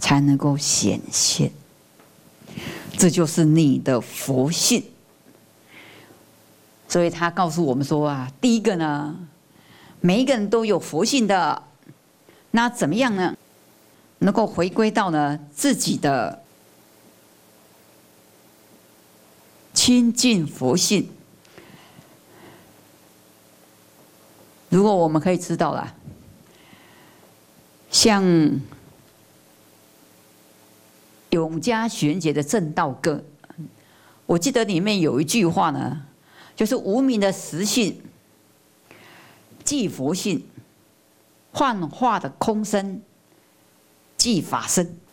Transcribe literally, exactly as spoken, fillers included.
才能够显现。这就是你的佛性。所以他告诉我们说啊，第一个呢，每一个人都有佛性的，那怎么样呢？能够回归到呢自己的亲近佛性。如果我们可以知道啦，像永嘉玄觉的正道歌，我记得里面有一句话呢，就是无明的实性，即佛性；幻化的空身，即法身。